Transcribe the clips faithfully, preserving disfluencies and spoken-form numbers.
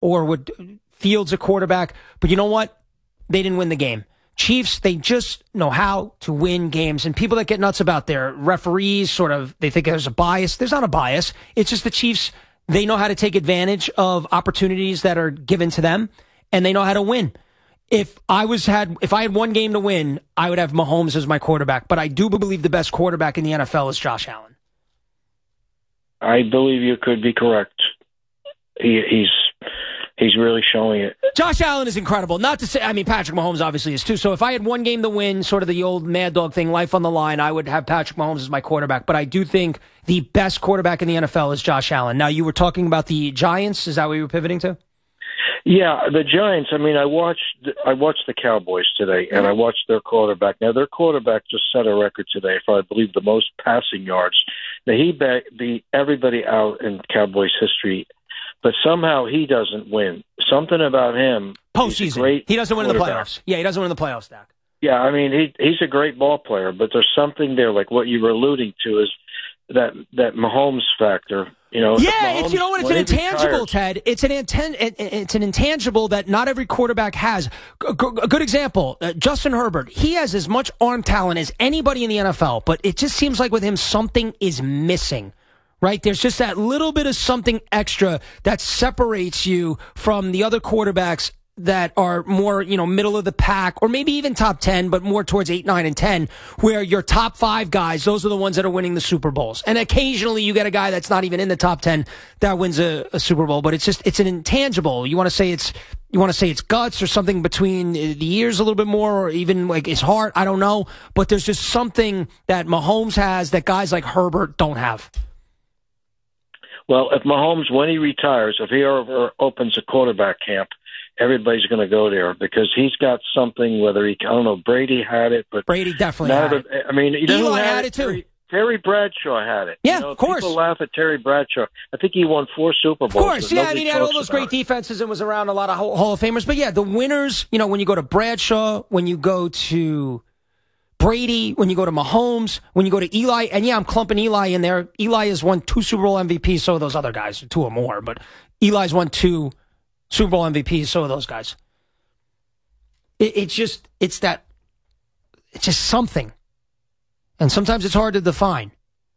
or would Fields a quarterback. But you know what? They didn't win the game. Chiefs, they just know how to win games. And people that get nuts about their referees, sort of, they think there's a bias. There's not a bias. It's just the Chiefs, they know how to take advantage of opportunities that are given to them, and they know how to win. If I was had, if I had one game to win, I would have Mahomes as my quarterback. But I do believe the best quarterback in the N F L is Josh Allen. I believe you could be correct. He, he's he's really showing it. Josh Allen is incredible. Not to say, I mean, Patrick Mahomes obviously is too. So if I had one game to win, sort of the old Mad Dog thing, life on the line, I would have Patrick Mahomes as my quarterback. But I do think the best quarterback in the N F L is Josh Allen. Now, you were talking about the Giants. Is that what you were pivoting to? Yeah, the Giants. I mean, I watched I watched the Cowboys today, and I watched their quarterback. Now, their quarterback just set a record today for, I believe, the most passing yards. Now, he beat everybody out in Cowboys history, but somehow he doesn't win. Something about him. Postseason. He doesn't win in the playoffs. Yeah, he doesn't win in the playoffs, Dak. Yeah, I mean, he he's a great ball player, but there's something there, like what you were alluding to, is that that Mahomes factor. You know, yeah, Mahomes, it's, you know what? It's an intangible, Ted. It's an inten- It's an intangible that not every quarterback has. A good example, uh, Justin Herbert. He has as much arm talent as anybody in the N F L, but it just seems like with him something is missing. Right? There's just that little bit of something extra that separates you from the other quarterbacks that are more, you know, middle of the pack, or maybe even top ten, but more towards eight, nine, and ten, where your top five guys, those are the ones that are winning the Super Bowls. And occasionally you get a guy that's not even in the top ten that wins a, a Super Bowl, but it's just, it's an intangible. You want to say it's, you want to say it's guts or something between the ears a little bit more, or even like his heart. I don't know. But there's just something that Mahomes has that guys like Herbert don't have. Well, if Mahomes, when he retires, if he ever opens a quarterback camp, everybody's going to go there because he's got something. Whether he, I don't know, Brady had it, but Brady definitely had it. I mean, you know Eli who had, had it too. Terry, Terry Bradshaw had it. Yeah, you know, of course. People laugh at Terry Bradshaw. I think he won four Super Bowls. Of course, yeah. I mean, he had all those great it. defenses and was around a lot of Hall of Famers. But yeah, the winners. You know, when you go to Bradshaw, when you go to Brady, when you go to Mahomes, when you go to Eli, and yeah, I'm clumping Eli in there. Eli has won two Super Bowl M V Ps, so have those other guys, two or more. But Eli's won two Super Bowl M V Ps, so have those guys. It, it's just, it's that, it's just something. And sometimes it's hard to define.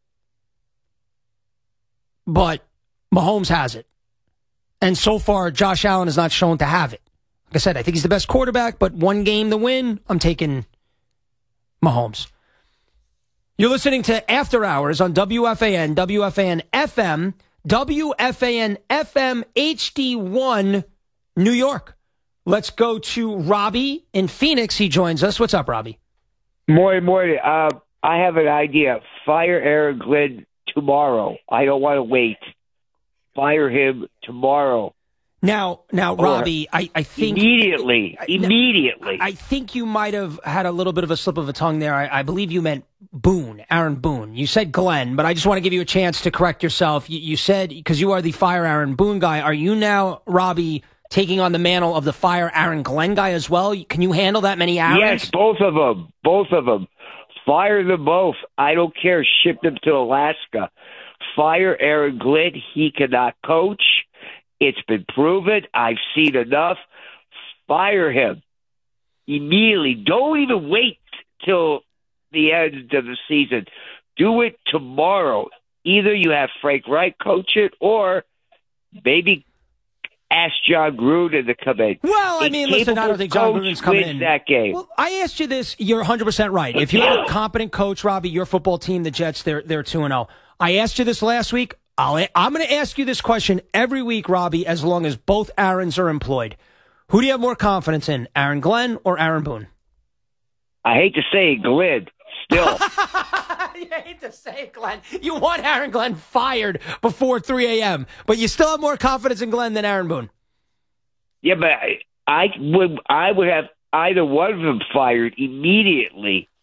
But Mahomes has it. And so far, Josh Allen is not shown to have it. Like I said, I think he's the best quarterback, but one game to win, I'm taking Mahomes. You're listening to After Hours on W F A N, W F A N F M, W F A N F M H D one, New York. Let's go to Robbie in Phoenix. He joins us. What's up, Robbie? Morning, morning. Uh, I have an idea. Fire Aaron Glenn tomorrow. I don't want to wait. Fire him tomorrow. Now, now, Robbie, I, I think immediately, immediately. I think you might have had a little bit of a slip of a tongue there. I, I believe you meant Boone, Aaron Boone. You said Glenn, but I just want to give you a chance to correct yourself. You, you said, because you are the Fire Aaron Boone guy, are you now, Robbie, taking on the mantle of the Fire Aaron Glenn guy as well? Can you handle that many Aarons? Yes, both of them. Both of them. Fire them both. I don't care. Ship them to Alaska. Fire Aaron Glenn. He cannot coach. It's been proven. I've seen enough. Fire him immediately. Don't even wait till the end of the season. Do it tomorrow. Either you have Frank Reich coach it, or maybe ask John Gruden to come in. Well, I mean, listen, I don't think John Gruden's coming in that game. Well, I asked you this. You're one hundred percent right. If you have a competent coach, Robbie, your football team, the Jets, they're they're two and oh. I asked you this last week. I'll, I'm going to ask you this question every week, Robbie, as long as both Aarons are employed. Who do you have more confidence in, Aaron Glenn or Aaron Boone? I hate to say it, Glenn. Still. You hate to say it, Glenn. You want Aaron Glenn fired before three a.m., but you still have more confidence in Glenn than Aaron Boone. Yeah, but I, I would I would have either one of them fired immediately.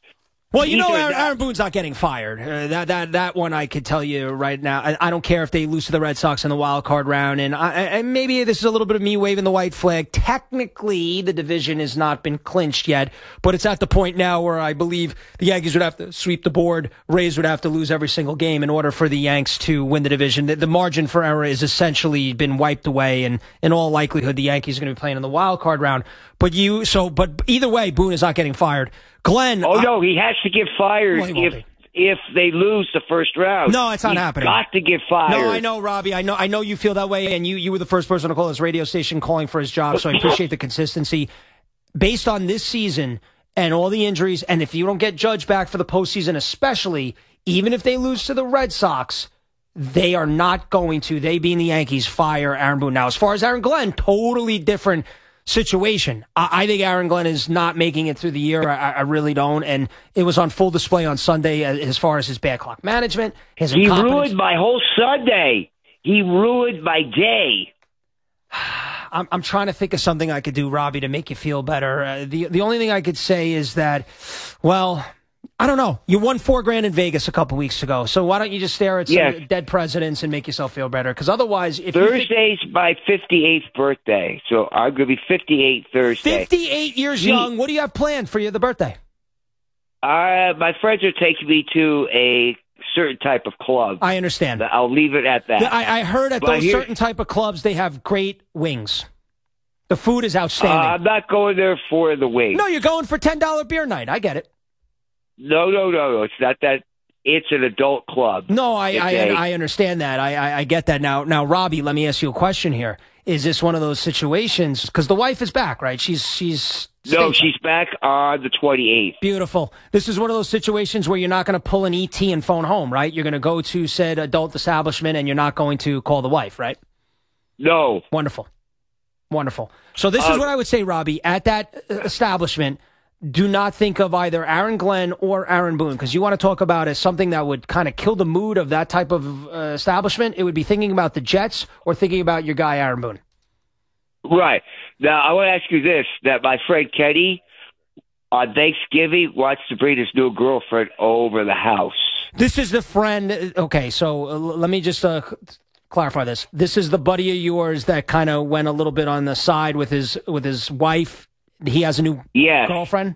Well, you These know, are Aaron, not- Aaron Boone's not getting fired. Uh, that that that one I could tell you right now. I, I don't care if they lose to the Red Sox in the wild card round, and, I, and maybe this is a little bit of me waving the white flag. Technically, the division has not been clinched yet, but it's at the point now where I believe the Yankees would have to sweep the board. Rays would have to lose every single game in order for the Yanks to win the division. The, the margin for error is essentially been wiped away, and in all likelihood, the Yankees are going to be playing in the wild card round. But you, so, but either way, Boone is not getting fired. Glenn. Oh, uh, no, he has to get fired Well, he won't if be. if they lose the first round. No, it's not He's happening. got to get fired. No, I know, Robbie. I know, I know you feel that way, and you, you were the first person to call this radio station calling for his job, so I appreciate the consistency. Based on this season and all the injuries, and if you don't get Judge back for the postseason especially, even if they lose to the Red Sox, they are not going to, they being the Yankees, fire Aaron Boone. Now, as far as Aaron Glenn, totally different situation. I, I think Aaron Glenn is not making it through the year. I, I really don't. And it was on full display on Sunday as far as his bad clock management, his He incompetence. ruined my whole Sunday. He ruined my day. I'm, I'm trying to think of something I could do, Robbie, to make you feel better. Uh, the the only thing I could say is that, well, I don't know. You won four grand in Vegas a couple weeks ago, so why don't you just stare at some Yes. dead presidents and make yourself feel better? Because otherwise, if you think Thursday's my fifty-eighth birthday, so I'm going to be fifty-eight Thursday. fifty-eight years Ye- young, what do you have planned for your the birthday? Uh, my friends are taking me to a certain type of club. I understand. I'll leave it at that. I, I heard at But those here- certain type of clubs they have great wings. The food is Uh, outstanding. I'm not going there for the wings. no, you're going for ten dollar beer night. I get it. no, no, no, no. It's not that. It's an adult club. No, I It's I, a- I understand that. I, I I get that. Now, now, Robbie, let me ask you a question here. Is this one of those situations? Because the wife is back, right? She's she's No, stateside. she's back on the twenty-eighth. Beautiful. This is one of those situations where you're not going to pull an E T and phone home, right? You're going to go to said adult establishment and you're not going to call the wife, right? No. Wonderful. Wonderful. So this is Uh, what I would say, Robbie. At that uh, establishment, do not think of either Aaron Glenn or Aaron Boone, because you want to talk about as something that would kind of kill the mood of that type of uh, establishment. It would be thinking about the Jets or thinking about your guy, Aaron Boone. Right. Now, I want to ask you this, that my friend Kenny, on Thanksgiving, wants to bring his new girlfriend over the house. This is the friend. Okay, so uh, let me just uh, clarify this. This is the buddy of yours that kind of went a little bit on the side with his with his wife. He has a new Yes. girlfriend.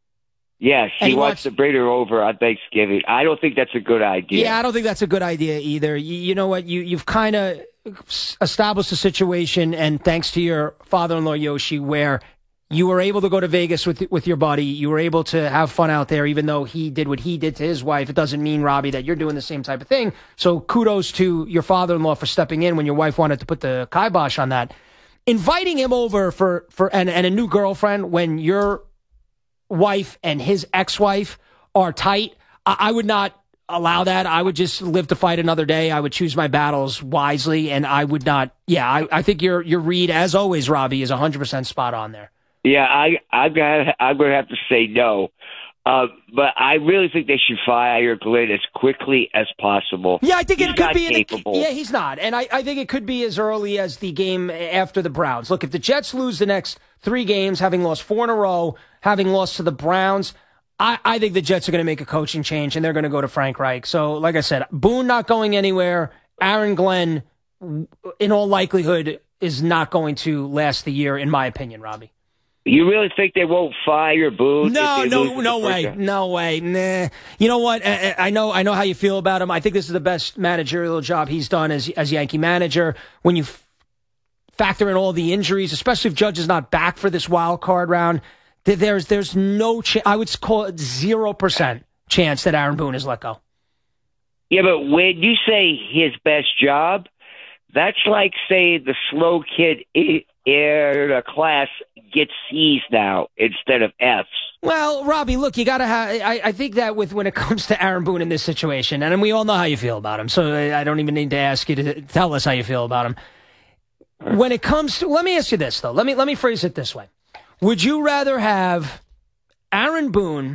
Yes, And he he wants wants- to bring her over on Thanksgiving. I don't think that's a good idea. Yeah, I don't think that's a good idea either. You, you know what? You you've kind of established a situation, and thanks to your father-in-law Yoshi, where you were able to go to Vegas with with your buddy. You were able to have fun out there, even though he did what he did to his wife. It doesn't mean, Robbie, that you're doing the same type of thing. So kudos to your father-in-law for stepping in when your wife wanted to put the kibosh on that. Inviting him over for for and, and a new girlfriend when your wife and his ex-wife are tight, I, I would not allow that. I would just live to fight another day. I would choose my battles wisely, and I would not. Yeah, I, I think your your read, as always, Robbie, is one hundred percent spot on there. Yeah, I, I'm gonna, I'm going to have to say no. Uh, but I really think they should fire Glenn as quickly as possible. Yeah, I think He's it could not be. In the, capable. yeah, he's not, and I, I think it could be as early as the game after the Browns. Look, if the Jets lose the next three games, having lost four in a row, having lost to the Browns, I, I think the Jets are going to make a coaching change, and they're going to go to Frank Reich. So, like I said, Boone not going anywhere. Aaron Glenn, in all likelihood, is not going to last the year, in my opinion, Robbie. You really think they won't fire Boone? No, if they lose no, in no the first way, round? no way. Nah. You know what? I, I know, I know how you feel about him. I think this is the best managerial job he's done as as Yankee manager. When you f- factor in all the injuries, especially if Judge is not back for this wild card round, th- there's there's no chance. I would call it zero percent chance that Aaron Boone is let go. Yeah, but when you say his best job, that's like saying the slow kid in a class gets C's now instead of F's. Well, Robbie, look, you got to have. I, I think that with when it comes to Aaron Boone in this situation, and we all know how you feel about him, so I, I don't even need to ask you to tell us how you feel about him. When it comes to, let me ask you this though. Let me let me phrase it this way: would you rather have Aaron Boone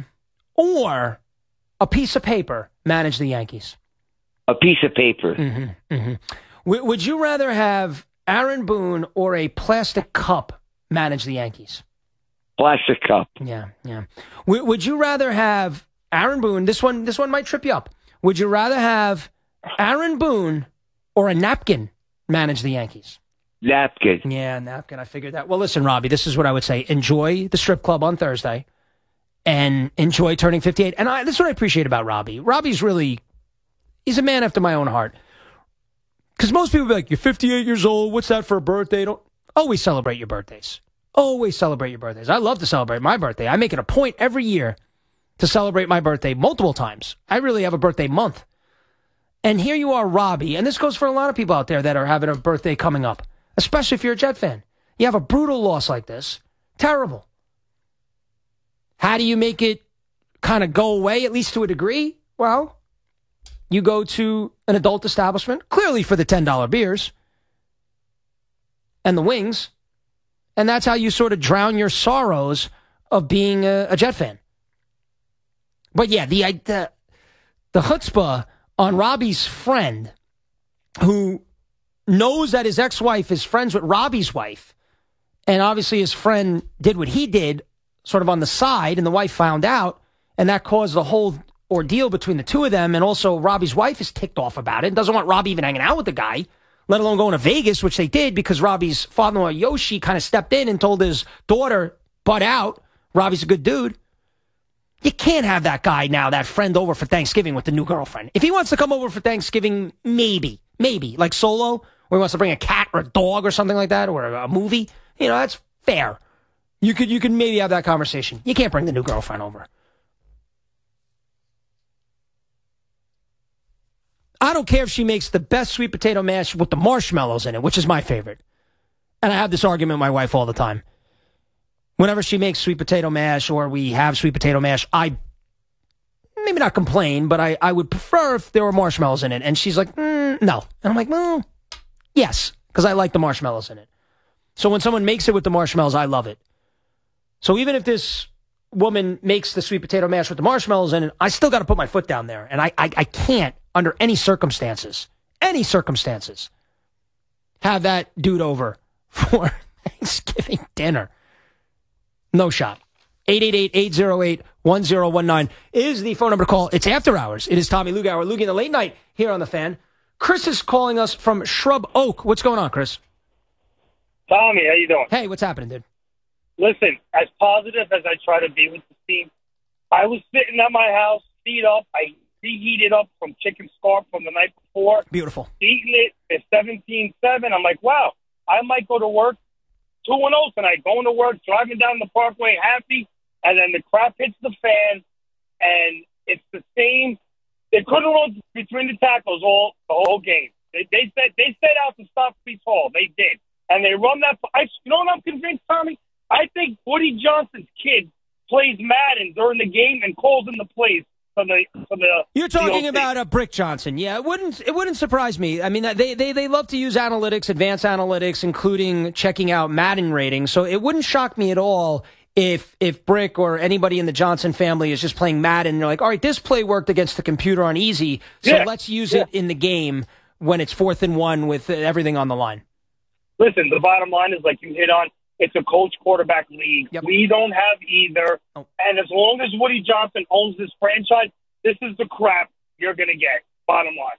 or a piece of paper manage the Yankees? A piece of paper. Mm-hmm, mm-hmm. W- would you rather have Aaron Boone or a plastic cup manage the Yankees? Plastic cup. Yeah, yeah. W- would you rather have Aaron Boone, this one, this one might trip you up. Would you rather have Aaron Boone or a napkin manage the Yankees? Napkin. Yeah, napkin. I figured that. Well, listen, Robbie, this is what I would say. Enjoy the strip club on Thursday and enjoy turning fifty-eight. And I, this is what I appreciate about Robbie. Robbie's really, he's a man after my own heart. Because most people be like, you're fifty-eight years old. What's that for a birthday? Don't always celebrate your birthdays. Always celebrate your birthdays. I love to celebrate my birthday. I make it a point every year to celebrate my birthday multiple times. I really have a birthday month. And here you are, Robbie, and this goes for a lot of people out there that are having a birthday coming up, especially if you're a Jet fan. You have a brutal loss like this. Terrible. How do you make it kind of go away, at least to a degree? Well, you go to an adult establishment, clearly for the ten dollar beers and the wings, and that's how you sort of drown your sorrows of being a, a Jet fan. But yeah, the, the, the chutzpah on Robbie's friend, who knows that his ex-wife is friends with Robbie's wife, and obviously his friend did what he did sort of on the side, and the wife found out, and that caused a whole ordeal between the two of them, and also Robbie's wife is ticked off about it and doesn't want Robbie even hanging out with the guy, let alone going to Vegas, which they did because Robbie's father-in-law Yoshi kind of stepped in and told his daughter, butt out, Robbie's a good dude. You can't have that guy now, that friend over for Thanksgiving with the new girlfriend. If he wants to come over for Thanksgiving, maybe, maybe, like Solo, or he wants to bring a cat or a dog or something like that, or a movie, you know, that's fair. You could, you could maybe have that conversation. You can't bring the new girlfriend over. I don't care if she makes the best sweet potato mash with the marshmallows in it, which is my favorite. And I have this argument with my wife all the time. Whenever she makes sweet potato mash or we have sweet potato mash, I maybe not complain, but I, I would prefer if there were marshmallows in it. And she's like, mm, no. And I'm like, well, yes, because I like the marshmallows in it. So when someone makes it with the marshmallows, I love it. So even if this woman makes the sweet potato mash with the marshmallows in it, I still got to put my foot down there. And I, I, I can't, under any circumstances, any circumstances, have that dude over for Thanksgiving dinner. No shot. eight eight eight, eight oh eight, one oh one nine is the phone number to call. It's After Hours. It is Tommy Lugauer, Lugie in the Late Night here on The Fan. Chris is calling us from Shrub Oak. What's going on, Chris? Tommy, how you doing? Hey, what's happening, dude? Listen, as positive as I try to be with the team, I was sitting at my house, feet up. I reheated up from chicken scarf from the night before. Beautiful. Eating it at seventeen seven. I'm like, wow, I might go to work two and oh tonight, going to work, driving down the parkway happy, and then the crap hits the fan, and it's the same. They couldn't run between the tackles all the whole game. They, they said they set out to stop Breece Hall. They did. And they run that. I, you know what I'm convinced, Tommy? I think Woody Johnson's kid plays Madden during the game and calls in the plays. For the, for the, You're talking about uh, Brick Johnson. Yeah, it wouldn't it wouldn't surprise me. I mean, they, they, they love to use analytics, advanced analytics, including checking out Madden ratings. So it wouldn't shock me at all if if Brick or anybody in the Johnson family is just playing Madden and they're like, all right, this play worked against the computer on easy, so yeah, let's use yeah. it in the game when it's fourth and one with everything on the line. Listen, the bottom line is, like you hit on, it's a coach-quarterback league. Yep. We don't have either. Oh. And as long as Woody Johnson owns this franchise, this is the crap you're going to get, bottom line.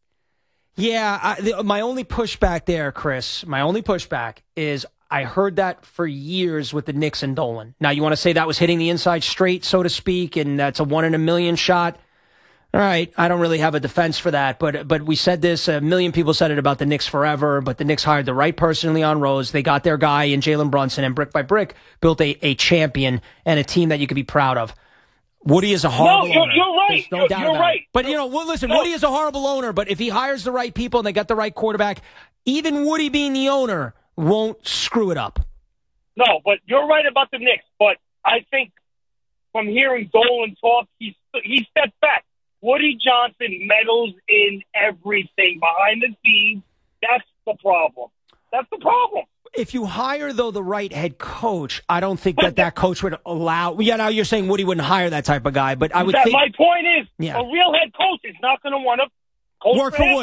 Yeah, I, the, my only pushback there, Chris, my only pushback is I heard that for years with the Knicks and Dolan. Now, you want to say that was hitting the inside straight, so to speak, and that's a one in a million shot? All right, I don't really have a defense for that, but but we said this, a million people said it about the Knicks forever, but the Knicks hired the right person, Leon Rose. They got their guy in Jalen Brunson, and brick by brick built a, a champion and a team that you could be proud of. Woody is a horrible no, you're, owner. You're right. There's no you're, doubt you're about right. it. But, you know, well, listen, no. Woody is a horrible owner, but if he hires the right people and they got the right quarterback, even Woody being the owner won't screw it up. No, but you're right about the Knicks. But I think from hearing Dolan talk, he, he stepped back. Woody Johnson meddles in everything behind the scenes. That's the problem. That's the problem. If you hire, though, the right head coach, I don't think that that coach would allow. Yeah, now you're saying Woody wouldn't hire that type of guy, but I would that, think. My point is, yeah. a real head coach is not going to want to coach work for, for Woody.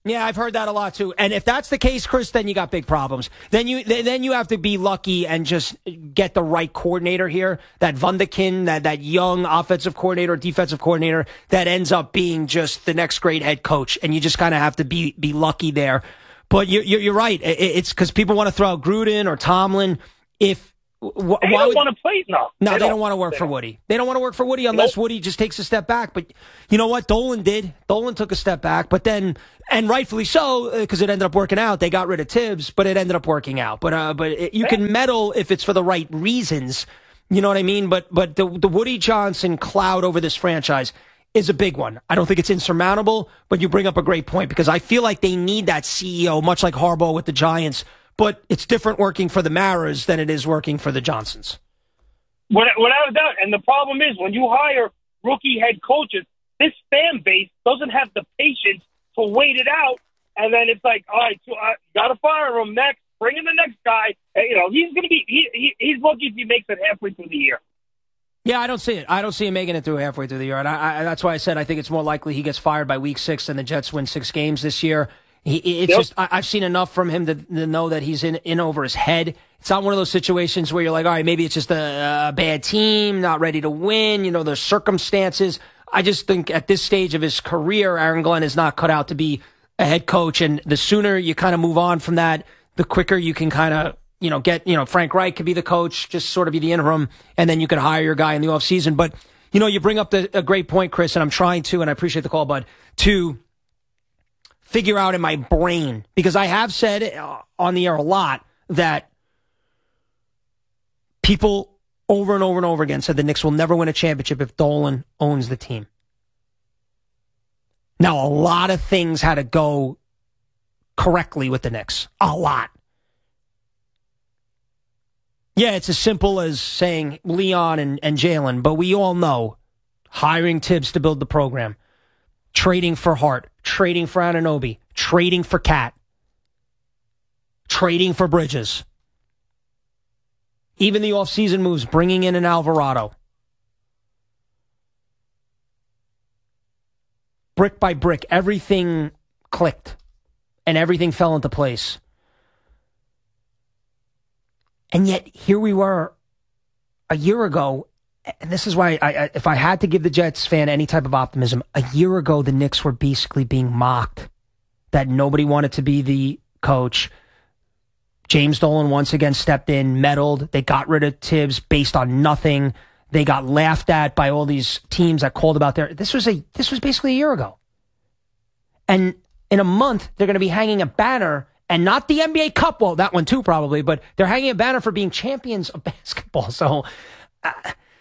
Yeah, I've heard that a lot too. And if that's the case, Chris, then you got big problems. Then you then you have to be lucky and just get the right coordinator here. That Wunderkind, that that young offensive coordinator, defensive coordinator that ends up being just the next great head coach. And you just kind of have to be be lucky there. But you're you're right. It's because people want to throw out Gruden or Tomlin. If They why don't would, want to play no. No, they, they don't, don't want to work for Woody. They don't want to work for Woody unless nope. Woody just takes a step back. But you know what? Dolan did. Dolan took a step back, but then, and rightfully so, because it ended up working out. They got rid of Tibbs, but it ended up working out. But uh, but it, you yeah. can meddle if it's for the right reasons. You know what I mean? But but the the Woody Johnson cloud over this franchise is a big one. I don't think it's insurmountable, but you bring up a great point because I feel like they need that C E O, much like Harbaugh with the Giants. But it's different working for the Maras than it is working for the Johnsons. Without a doubt. And the problem is when you hire rookie head coaches, this fan base doesn't have the patience to wait it out. And then it's like, all right, so I got to fire him next. Bring in the next guy. You know, he's going to be he, he, he's lucky if he makes it halfway through the year. Yeah, I don't see it. I don't see him making it through halfway through the year. And I, I, that's why I said I think it's more likely he gets fired by week six and the Jets win six games this year. He, it's yep. just I, I've seen enough from him to, to know that he's in, in over his head. It's not one of those situations where you're like, all right, maybe it's just a, a bad team, not ready to win. You know, the circumstances. I just think at this stage of his career, Aaron Glenn is not cut out to be a head coach. And the sooner you kind of move on from that, the quicker you can kind of, you know, get, you know, Frank Reich could be the coach, just sort of be the interim, and then you could hire your guy in the offseason. But, you know, you bring up the, a great point, Chris, and I'm trying to, and I appreciate the call, bud, to figure out in my brain, because I have said on the air a lot that people over and over and over again said the Knicks will never win a championship if Dolan owns the team. Now, a lot of things had to go correctly with the Knicks. A lot. Yeah, it's as simple as saying Leon and, and Jalen, but we all know hiring Tibbs to build the program, trading for Hart, trading for Anunoby, trading for Cat, trading for Bridges. Even the offseason moves, bringing in an Alvarado. Brick by brick, everything clicked and everything fell into place. And yet, here we were a year ago, and this is why, I, I, if I had to give the Jets fan any type of optimism, a year ago the Knicks were basically being mocked, that nobody wanted to be the coach. James Dolan once again stepped in, meddled. They got rid of Tibbs based on nothing. They got laughed at by all these teams that called about their. This was a. This was basically a year ago, and in a month they're going to be hanging a banner. And not the N B A Cup, well, that one too probably, but they're hanging a banner for being champions of basketball. So uh,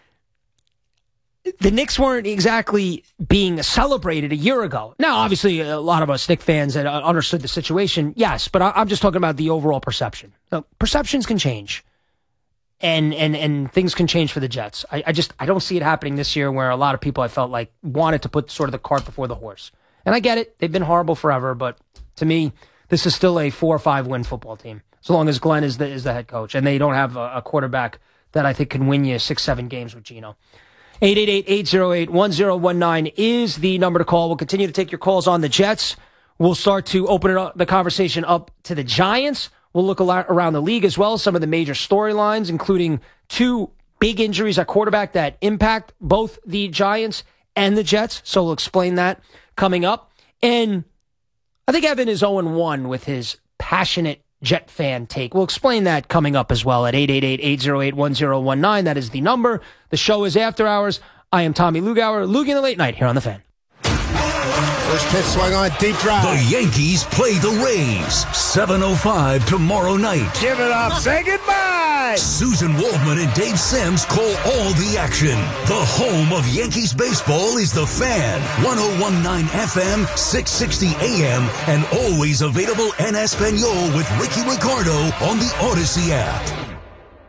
the Knicks weren't exactly being celebrated a year ago. Now, obviously, a lot of us Knicks fans that understood the situation, yes, but I, I'm just talking about the overall perception. So, perceptions can change, and and and things can change for the Jets. I, I just I don't see it happening this year, where a lot of people I felt like wanted to put sort of the cart before the horse. And I get it; they've been horrible forever, but to me, this is still a four or five win football team, so long as Glenn is the is the head coach, and they don't have a, a quarterback that I think can win you six, seven games with Geno. eight eight eight, eight oh eight, one oh one nine is the number to call. We'll continue to take your calls on the Jets. We'll start to open it up, the conversation up to the Giants. We'll look a lot around the league as well, some of the major storylines, including two big injuries at quarterback that impact both the Giants and the Jets. So we'll explain that coming up. And I think Evan is oh and one with his passionate Jet fan take. We'll explain that coming up as well at eight eight eight, eight oh eight, one oh one nine. That is the number. The show is After Hours. I am Tommy Lugauer, Lugie in the Late Night here on The Fan. First pitch swung on, deep drive. The Yankees play the Rays. seven oh five tomorrow night. Give it up. Say goodbye. Susan Waldman and Dave Sims call all the action. The home of Yankees baseball is The Fan. ten nineteen F M, six sixty A M, and always available en Espanol with Ricky Ricardo on the Odyssey app.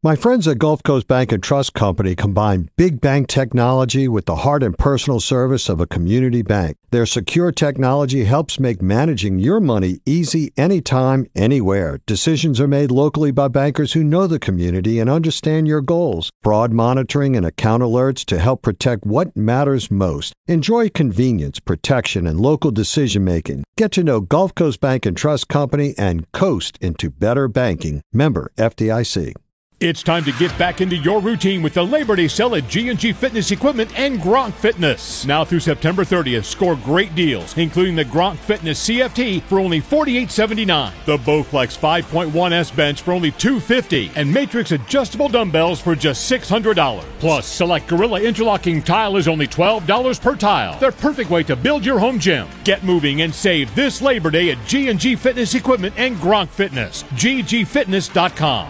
My friends at Gulf Coast Bank and Trust Company combine big bank technology with the heart and personal service of a community bank. Their secure technology helps make managing your money easy anytime, anywhere. Decisions are made locally by bankers who know the community and understand your goals. Fraud monitoring and account alerts to help protect what matters most. Enjoy convenience, protection, and local decision-making. Get to know Gulf Coast Bank and Trust Company and coast into better banking. Member F D I C. It's time to get back into your routine with the Labor Day sale at G and G Fitness Equipment and Gronk Fitness. Now through September thirtieth, score great deals, including the Gronk Fitness C F T for only forty-eight seventy-nine, the Bowflex five point one S bench for only two fifty, and Matrix adjustable dumbbells for just six hundred dollars. Plus, select Gorilla interlocking tile is only twelve dollars per tile. The perfect way to build your home gym. Get moving and save this Labor Day at G and G Fitness Equipment and Gronk Fitness. G G fitness dot com.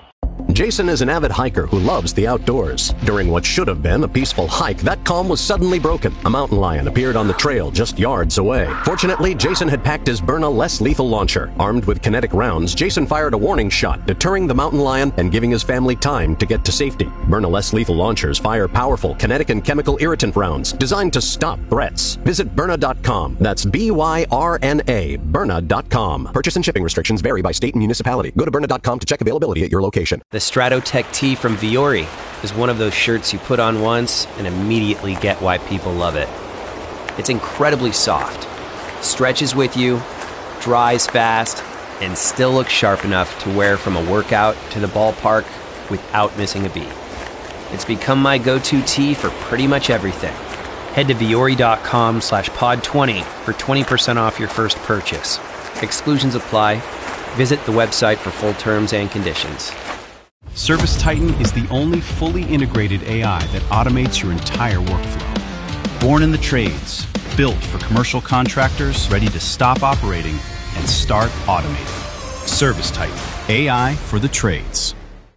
Jason is an avid hiker who loves the outdoors. During what should have been a peaceful hike, that calm was suddenly broken. A mountain lion appeared on the trail just yards away. Fortunately, Jason had packed his Byrna less lethal launcher. Armed with kinetic rounds, Jason fired a warning shot, deterring the mountain lion and giving his family time to get to safety. Byrna less lethal launchers fire powerful kinetic and chemical irritant rounds designed to stop threats. Visit Byrna dot com. That's B Y R N A, Byrna dot com. Purchase and shipping restrictions vary by state and municipality. Go to Byrna dot com to check availability at your location. The Stratotech Tee from Viore is one of those shirts you put on once and immediately get why people love it. It's incredibly soft, stretches with you, dries fast, and still looks sharp enough to wear from a workout to the ballpark without missing a beat. It's become my go-to tee for pretty much everything. Head to Viore dot com slash pod twenty for twenty percent off your first purchase. Exclusions apply. Visit the website for full terms and conditions. ServiceTitan is the only fully integrated A I that automates your entire workflow. Born in the trades, built for commercial contractors ready to stop operating and start automating. ServiceTitan, A I for the trades.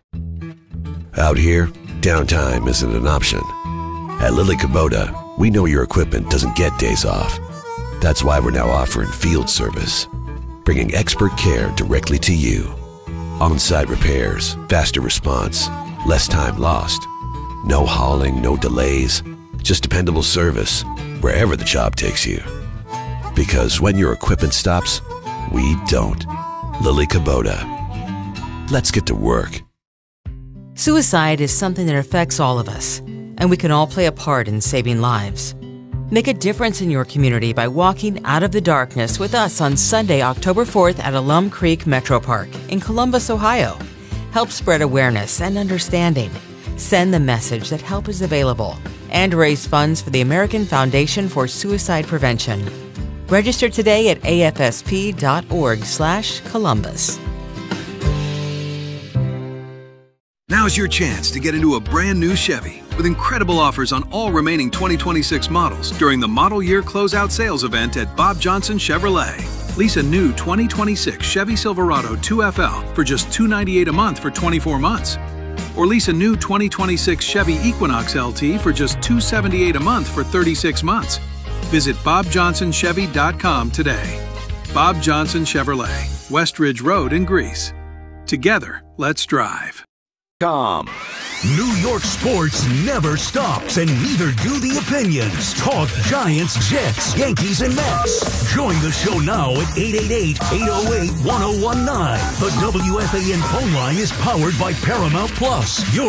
Out here, downtime isn't an option. At Lily Kubota, we know your equipment doesn't get days off. That's why we're now offering field service, bringing expert care directly to you. On-site repairs, faster response, less time lost. No hauling, no delays, just dependable service wherever the job takes you. Because when your equipment stops, we don't. Lily Kubota. Let's get to work. Suicide is something that affects all of us, and we can all play a part in saving lives. Make a difference in your community by walking out of the darkness with us on Sunday, October fourth at Alum Creek Metro Park in Columbus, Ohio. Help spread awareness and understanding. Send the message that help is available and raise funds for the American Foundation for Suicide Prevention. Register today at A F S P dot org slash Columbus. Now's your chance to get into a brand new Chevy with incredible offers on all remaining twenty twenty-six models during the Model Year Closeout Sales event at Bob Johnson Chevrolet. Lease a new twenty twenty-six Chevy Silverado two F L for just two hundred ninety-eight dollars a month for twenty-four months. Or lease a new twenty twenty-six Chevy Equinox L T for just two hundred seventy-eight dollars a month for thirty-six months. Visit Bob Johnson Chevy dot com today. Bob Johnson Chevrolet, West Ridge Road in Greece. Together, let's drive. Com. New York sports never stops, and neither do the opinions. Talk Giants, Jets, Yankees, and Mets. Join the show now at eight eight eight, eight oh eight, one oh one nine. The W F A N phone line is powered by Paramount Plus, your